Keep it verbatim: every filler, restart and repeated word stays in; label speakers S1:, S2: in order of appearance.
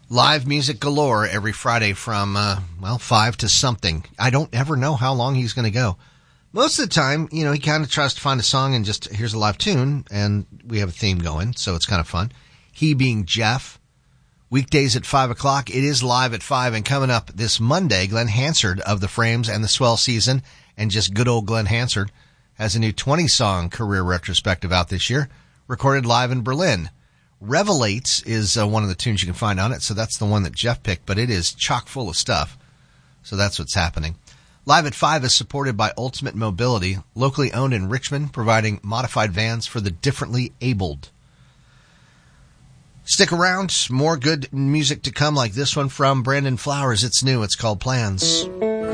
S1: Live music galore every Friday from, uh, well, five to something. I don't ever know how long he's going to go. Most of the time, you know, he kind of tries to find a song and just, here's a live tune, and we have a theme going, so it's kind of fun. He being Jeff. Weekdays at five o'clock. It is live at five, and coming up this Monday, Glenn Hansard of the Frames and the Swell Season, and just good old Glenn Hansard, has a new twenty-song career retrospective out this year, recorded live in Berlin. Revelates is uh, one of the tunes you can find on it, so that's the one that Jeff picked, but it is chock full of stuff. So that's what's happening. Live at five is supported by Ultimate Mobility, locally owned in Richmond, providing modified vans for the differently abled. Stick around, more good music to come like this one from Brandon Flowers. It's new, it's called Plans.